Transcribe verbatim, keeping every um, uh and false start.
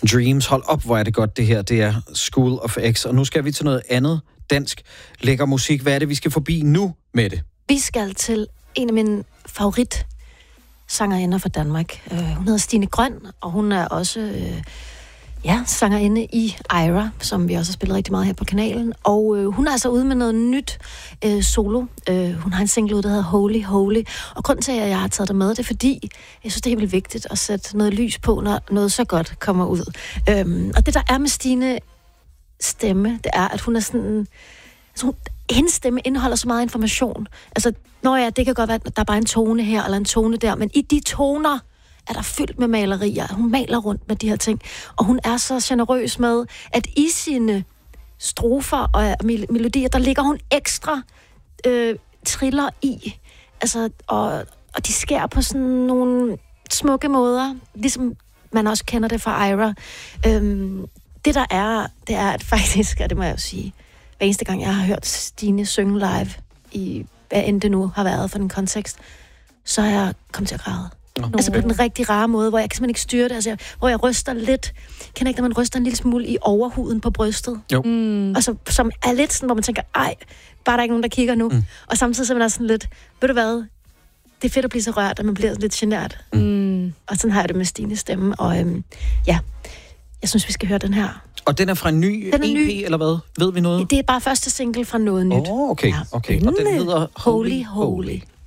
Dreams, hold op, hvor er det godt det her. Det er School of X, og nu skal vi til noget andet dansk lækker musik. Hvad er det, vi skal forbi nu med det? Vi skal til en af mine favorit sangerinder fra Danmark. Uh, hun hedder Stine Grøn, og hun er også uh, ja, sangerinde i Ira, som vi også har spillet rigtig meget her på kanalen. Og uh, hun er altså ude med noget nyt uh, solo. Uh, hun har en single ud, der hedder Holy Holy. Og grunden til, at jeg har taget det med, det er fordi, jeg synes, det er helt vigtigt at sætte noget lys på, når noget så godt kommer ud. Um, og det, der er med Stine stemme, det er, at hun er sådan... Altså, hun, hendes stemme indeholder så meget information. Altså, når ja, det kan godt være, at der er bare en tone her, eller en tone der, men i de toner er der fyldt med malerier. Hun maler rundt med de her ting. Og hun er så generøs med, at i sine strofer og melodier, der ligger hun ekstra øh, triller i. Altså, og, og de sker på sådan nogle smukke måder, ligesom man også kender det fra Ira. Øhm, det der er, det er at faktisk, og det må jeg jo sige, hver eneste gang, jeg har hørt Stine synge live, i hvad end det nu har været for den kontekst, så er jeg kommet til at græde. Okay. Altså på den rigtig rare måde, hvor jeg kan simpelthen ikke styre det. Altså, hvor jeg ryster lidt, kan ikke, når man ryster en lille smule i overhuden på brystet. Jo. Mm. Altså, som er lidt sådan, hvor man tænker, ej, bare der er ikke nogen, der kigger nu. Mm. Og samtidig så er man sådan lidt, ved du hvad, det er fedt at blive så rørt, at man bliver lidt genert. Mm. Og sådan har jeg det med Stines stemme. Og øhm, ja, jeg synes, vi skal høre den her. Og den er fra en ny den er E P, ny. Eller hvad? Ved vi noget? Det er bare første single fra noget nyt. Åh, oh, okay. Ja. okay. Og den hedder Holy Holy. Holy.